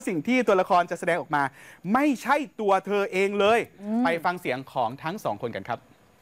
สิ่งที่ตัวละครจะแสดงออกมาไม่ใช่ตัวเธอเองเลยไปฟังเสียงของทั้งสองคนกันครับ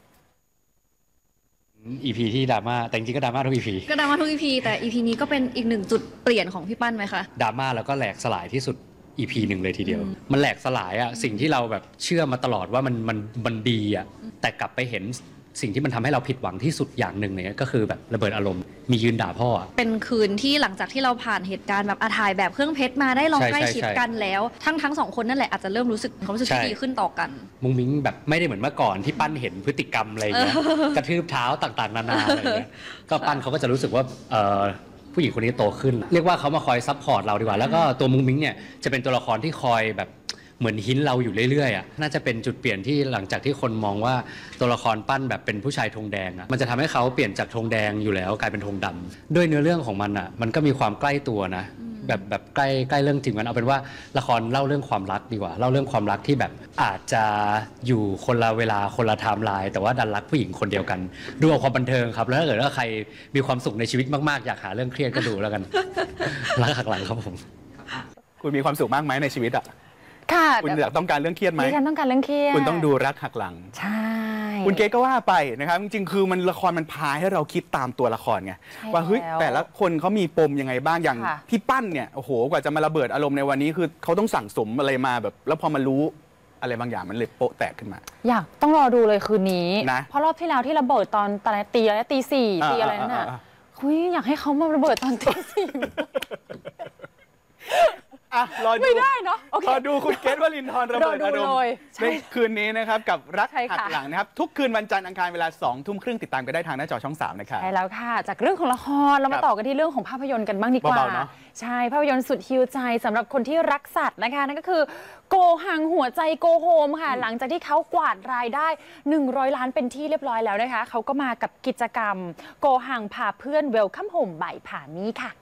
EP ที่ดราม่าแต่จริงๆก็ดราม่าทุก EP ก็ดราม่าทุก EP แต่ EP นี้ก็เป็นอีกหนึ่งจุดเปลี่ยนของพี่ปั้นไหมคะดราม่าแล้วก็แหลกสลายที่สุด EP หนึ่งเลยทีเดียวมันแหลกสลายอะสิ่งที่เราแบบเชื่อมาตลอดว่ามันดีอะแต่กลับไปเห็นสิ่งที่มันทำให้เราผิดหวังที่สุดอย่างหนึ่งเนี่ยก็คือแบบระเบิดอารมณ์มียืนด่าพ่อเป็นคืนที่หลังจากที่เราผ่านเหตุการณ์แบบถ่ายแบบเครื่องเพชรมาได้ลองใกล้ชิดกันแล้วทั้งสองคนนั่นแหละอาจจะเริ่มรู้สึกความรู้สึกที่ดีขึ้นต่อกันมุ้งมิ้งแบบไม่ได้เหมือนเมื่อก่อนที่ปั้นเห็นพฤติกรรมอะไรเงี้ยกระทืบเท้าต่างๆนานาอะไรเงี้ยก็ปั้นเขาก็จะรู้สึกว่าผู้หญิงคนนี้โตขึ้นเรียกว่าเขามาคอยซัพพอร์ตเราดีกว่าแล้วก็ตัวมุ้งมิ้งเนี่ยจะเป็นตัวละครที่คอยแบบเหมือนหินเราอยู่เรื่อยๆอ่ะน่าจะเป็นจุดเปลี่ยนที่หลังจากที่คนมองว่าตัวละครปั้นแบบเป็นผู้ชายธงแดงอ่ะมันจะทำให้เขาเปลี่ยนจากธงแดงอยู่แล้วกลายเป็นธงดำด้วยเนื้อเรื่องของมันอ่ะมันก็มีความใกล้ตัวนะแบบใกล้เรื่องจริงมันเอาเป็นว่าละครเล่าเรื่องความรักดีกว่าเล่าเรื่องความรักที่แบบอาจจะอยู่คนละเวลาคนละไทม์ไลน์แต่ว่าดันรักผู้หญิงคนเดียวกันดูเอาความบันเทิงครับแล้วถ้าเกิดว่าใครมีความสุขในชีวิตมากๆอยากหาเรื่องเครียดก็ดูแล้วกันรักหักหลังครับผมคุณมีความสุขมากไหมในชีวิตอ่ะค่ะคุณอยากต้องการเรื่องเครียดไหมดิฉันต้องการเรื่องเครียดคุณต้องดูรักหักหลังใช่คุณเกก็ว่าไปนะครับจริงๆคือมันละครมันพาให้เราคิดตามตัวละครไงว่าเฮ้ยแต่ละคนเขามีปมยังไงบ้างอย่างพี่ปั้นเนี่ยโอ้โหกว่าจะมาระเบิดอารมณ์ในวันนี้คือเขาต้องสั่งสมอะไรมาแบบแล้วพอมารู้อะไรบางอย่างมันเลยโปะแตกขึ้นมาอยากต้องรอดูเลยคืนนี้นะเพราะรอบที่แล้วที่ระเบิดตอนตีอะไรตี 4ตีอะไรนั่นน่ะคุยอยากให้เขามาระเบิดตอนตี 4 รอดูไม่ได้เนาะรอดูคุณเกศวลินทร์ระเบิดอารมณ์ในคืนนี้นะครับกับรักหักหลังนะครับทุกคืนวันจันทร์อังคารเวลา 20:30ติดตามกันได้ทางหน้าจอช่อง 3นะครับใช่แล้วค่ะจากเรื่องของละครเรามาต่อกันที่เรื่องของภาพยนตร์กันบ้างดีกว่าใช่ภาพยนตร์สุดฮิวใจสำหรับคนที่รักสัตว์นะคะนั่นก็คือโกหังหัวใจโกโฮมค่ะหลังจากที่เขากวาดรายได้100 ล้านเป็นที่เรียบร้อยแล้วนะคะเขาก็มากับกิจกรรมโกหังพาเพื่อนเวลคัมโฮมบ่ายผามี่ค่ะ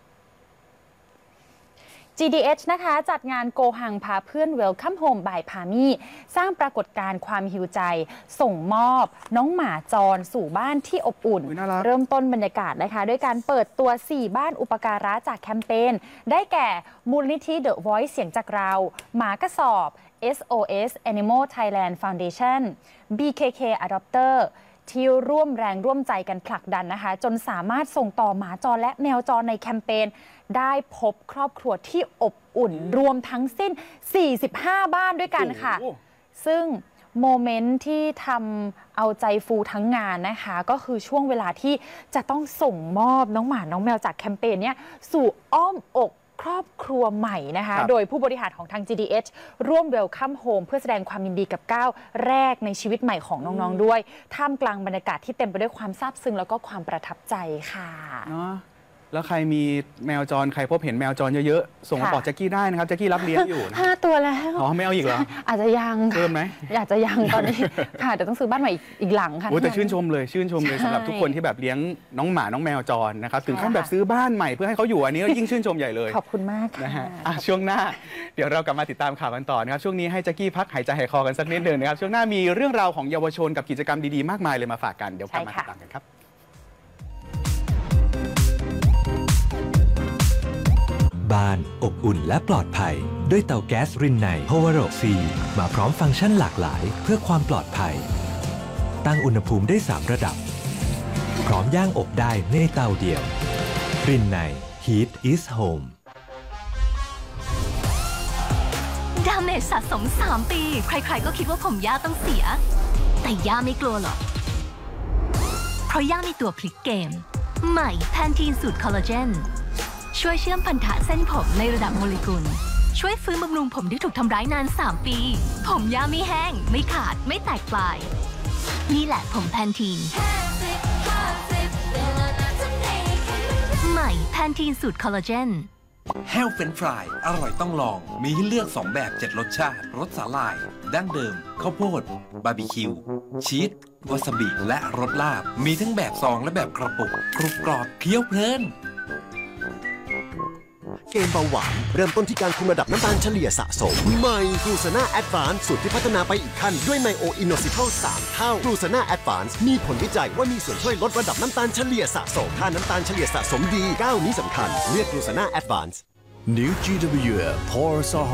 GDH นะคะจัดงานโกหังพาเพื่อนเวลคัมโฮมบ่ายพามี่สร้างปรากฏการณ์ความหิวใจส่งมอบน้องหมาจรสู่บ้านที่อบอุ่นเริ่มต้นบรรยากาศนะคะด้วยการเปิดตัว4บ้านอุปการะจากแคมเปญได้แก่มูลนิธิ The Voice เสียงจากเราหมากระสอบ SOS Animal Thailand Foundation BKK Adopter ที่ร่วมแรงร่วมใจกันผลักดันนะคะจนสามารถส่งต่อหมาจรและแมวจรในแคมเปญได้พบครอบครัวที่อบอุ่นรวมทั้งสิ้น45บ้านด้วยกันค่ะซึ่งโมเมนต์ที่ทำเอาใจฟูทั้งงานนะคะก็คือช่วงเวลาที่จะต้องส่งมอบน้องหมาน้องแมวจากแคมเปญนี้สู่อ้อมอกครอบครัวใหม่นะคะโดยผู้บริหารของทาง GDH ร่วมเวลคัมโฮมเพื่อแสดงความยินดีกับก้าวแรกในชีวิตใหม่ของน้องๆด้วยท่ามกลางบรรยากาศที่เต็มไปด้วยความซาบซึ้งแล้วก็ความประทับใจค่ะแล้วใครมีแมวจรใครพบเห็นแมวจรเยอะๆส่งมาบอกแจ็คกี้ได้นะครับแจ็คกี้รับเลี้ยงอยู่ 5 ตัวแล้วอ๋อไม่เอาอีกเหรออาจจะยังเพิ่มไหมอาจจะยังตอนนี้ค่ะเดี๋ยวต้องซื้อบ้านใหม่อีกหลังค่ะแต่ชื่นชมเลยสำหรับทุกคนที่แบบเลี้ยงน้องหมาน้องแมวจรนะครับถึงขั้นแบบซื้อบ้านใหม่เพื่อให้เขาอยู่อันนี้ก็ยิ่งชื่นชมใหญ่เลยขอบคุณมากนะฮะช่วงหน้าเดี๋ยวเรากลับมาติดตามข่าวกันต่อนะครับช่วงนี้ให้แจ็คกี้พักหายใจหายคอกันสักนิดนึงนะครับช่วงหน้ามีเรื่องราวของเยาวชนกับกิจกรรมดีๆมากมายเลยมาฝากกันเดี๋ยวกลับมาติดตามกันครับบ้านอบอุ่นและปลอดภัยด้วยเตาแก๊สรินในพาวเวอร์ซีมาพร้อมฟังก์ชันหลากหลายเพื่อความปลอดภัยตั้งอุณหภูมิได้3ระดับพร้อมย่างอบได้ในเตาเดียวรินใน Heat is Home ดาเมจสะสม3 ปีใครๆก็คิดว่าผมย่าต้องเสียแต่ย่าไม่กลัวหรอกเพราะย่ามีตัวพลิกเกมใหม่แพนทีนสูตรคอลลาเจนช่วยเชื่อมพันธะเส้นผมในระดับโมเลกุลช่วยฟื้นบำรุงผมที่ถูกทำร้ายนาน3 ปีผมย่าไม่แห้งไม่ขาดไม่แตกปลายนี่แหละผมแพนทีนใหม่แพนทีนสูตรคอลลาเจนแฮลเฟรนช์ฟรายอร่อยต้องลองมีให้เลือก2แบบ7รสชาติรสสาหร่ายดั้งเดิมข้าวโพดบาร์บีคิวชีสวาซาบิและรสลาบมีทั้งแบบซองและแบบกระปุกกรุบกรอบเคี้ยวเพลินเกมเบาหวานเริ่มต้นที่การคุมระดับน้ำตาลเฉลี่ยสะสมใหม่กลูซาน่าแอดวานซ์สูตรที่พัฒนาไปอีกขั้นด้วยไมโออินโนซิทัล3 เท่ากลูซาน่าแอดวานซ์มีผลวิจัยว่ามีส่วนช่วยลดระดับน้ำตาลเฉลี่ยสะสมถ้าน้ำตาลเฉลี่ยสะสมดีก้าวนี้สำคัญเลือกกลูซาน่าแอดวานซ์ New GWF Power